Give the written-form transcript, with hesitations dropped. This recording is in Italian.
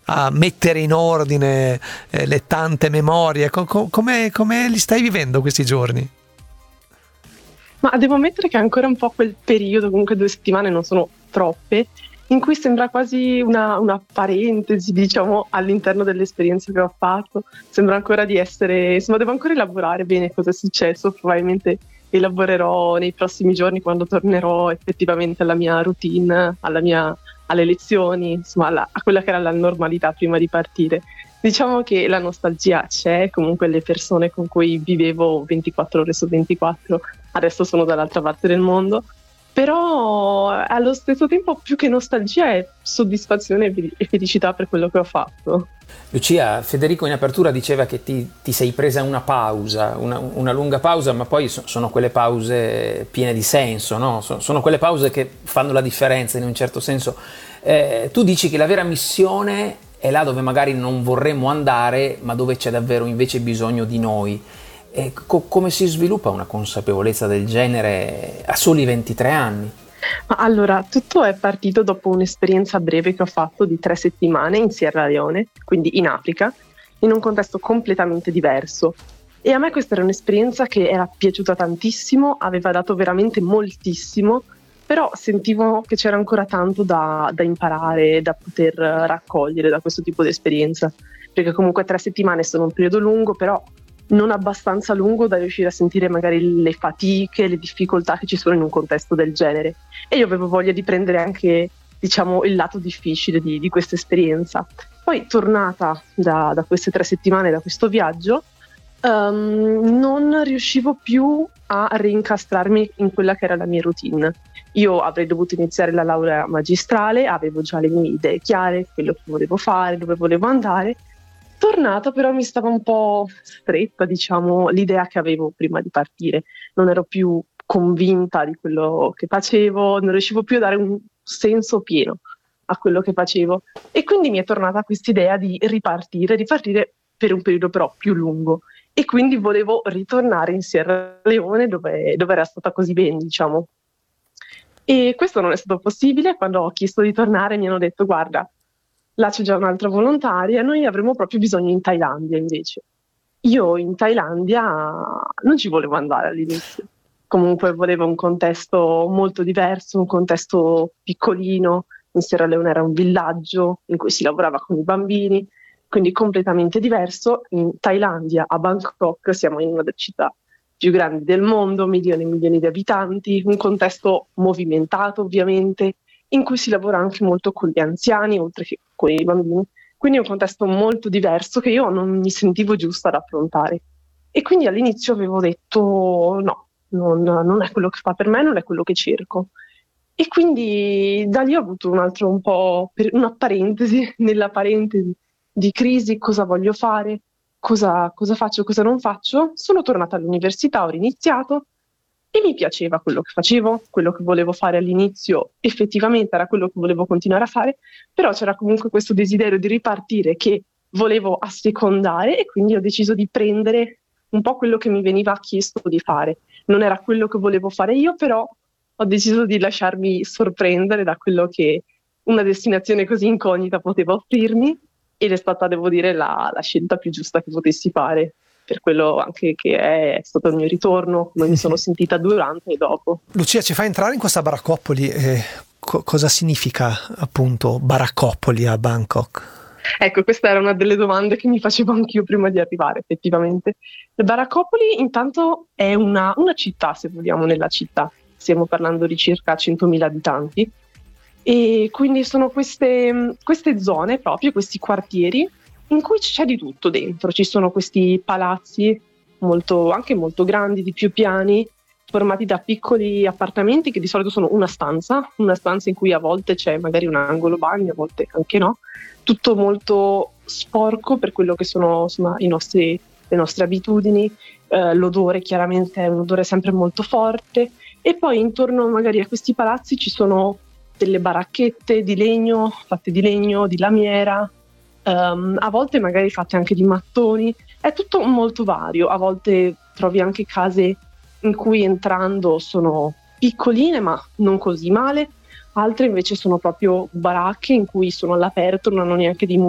a mettere in ordine le tante memorie. Come li stai vivendo questi giorni? Ma devo ammettere che è ancora un po' quel periodo, comunque 2 settimane non sono troppe, in cui sembra quasi una parentesi, diciamo, all'interno dell'esperienza che ho fatto. Sembra ancora di essere, insomma, devo ancora elaborare bene cosa è successo, probabilmente elaborerò nei prossimi giorni quando tornerò effettivamente alla mia routine, alle lezioni, insomma, a quella che era la normalità prima di partire. Diciamo che la nostalgia c'è, comunque le persone con cui vivevo 24 ore su 24 adesso sono dall'altra parte del mondo, però allo stesso tempo più che nostalgia è soddisfazione e felicità per quello che ho fatto. Lucia, Federico in apertura diceva che ti sei presa una pausa, una lunga pausa, ma poi sono quelle pause piene di senso, no? Sono quelle pause che fanno la differenza in un certo senso. Tu dici che la vera missione è là dove magari non vorremmo andare, ma dove c'è davvero invece bisogno di noi. Come si sviluppa una consapevolezza del genere a soli 23 anni? Ma allora, tutto è partito dopo un'esperienza breve che ho fatto di 3 settimane in Sierra Leone, quindi in Africa, in un contesto completamente diverso. E a me questa era un'esperienza che era piaciuta tantissimo, aveva dato veramente moltissimo, però sentivo che c'era ancora tanto da imparare, da poter raccogliere da questo tipo di esperienza, perché comunque 3 settimane sono un periodo lungo, però non abbastanza lungo da riuscire a sentire magari le fatiche, le difficoltà che ci sono in un contesto del genere. E io avevo voglia di prendere anche, diciamo, il lato difficile di questa esperienza. Poi, tornata da queste 3 settimane, da questo viaggio, non riuscivo più a rincastrarmi in quella che era la mia routine. Io avrei dovuto iniziare la laurea magistrale, avevo già le mie idee chiare, quello che volevo fare, dove volevo andare. Tornata però mi stava un po' stretta, diciamo, l'idea che avevo prima di partire. Non ero più convinta di quello che facevo, non riuscivo più a dare un senso pieno a quello che facevo. E quindi mi è tornata quest'idea di ripartire per un periodo però più lungo. E quindi volevo ritornare in Sierra Leone dove era stata così bene, diciamo. E questo non è stato possibile. Quando ho chiesto di tornare mi hanno detto: guarda, là c'è già un'altra volontaria, noi avremo proprio bisogno in Thailandia invece. Io in Thailandia non ci volevo andare all'inizio, comunque volevo un contesto molto diverso, un contesto piccolino. In Sierra Leone era un villaggio in cui si lavorava con i bambini, quindi completamente diverso. In Thailandia, a Bangkok, siamo in una delle città più grandi del mondo, milioni e milioni di abitanti, un contesto movimentato ovviamente, in cui si lavora anche molto con gli anziani, oltre che con i bambini. Quindi è un contesto molto diverso che io non mi sentivo giusta ad affrontare. E quindi all'inizio avevo detto no, non è quello che fa per me, non è quello che cerco. E quindi da lì ho avuto un po' una parentesi, nella parentesi di crisi, cosa voglio fare, cosa faccio, cosa non faccio. Sono tornata all'università, ho riniziato, e mi piaceva quello che facevo, quello che volevo fare all'inizio effettivamente era quello che volevo continuare a fare, però c'era comunque questo desiderio di ripartire che volevo assecondare, e quindi ho deciso di prendere un po' quello che mi veniva chiesto di fare. Non era quello che volevo fare io, però ho deciso di lasciarmi sorprendere da quello che una destinazione così incognita poteva offrirmi, ed è stata, devo dire, la scelta più giusta che potessi fare, per quello anche che è stato il mio ritorno, come mi sono sentita durante e dopo. Lucia, ci fai entrare in questa baraccopoli? Cosa significa appunto baraccopoli a Bangkok? Ecco, questa era una delle domande che mi facevo anch'io prima di arrivare, effettivamente. Le Baraccopoli intanto è una città, se vogliamo, nella città. Stiamo parlando di circa 100.000 abitanti. E quindi sono queste zone proprio, questi quartieri, in cui c'è di tutto dentro. Ci sono questi palazzi anche molto grandi, di più piani, formati da piccoli appartamenti che di solito sono una stanza in cui a volte c'è magari un angolo bagno, a volte anche no. Tutto molto sporco per quello che sono, insomma, le nostre abitudini. L'odore chiaramente è un odore sempre molto forte, e poi intorno magari a questi palazzi ci sono delle baracchette di legno, fatte di legno, di lamiera, a volte magari fatte anche di mattoni. È tutto molto vario. A volte trovi anche case in cui entrando sono piccoline ma non così male, altre invece sono proprio baracche in cui sono all'aperto, non hanno neanche dei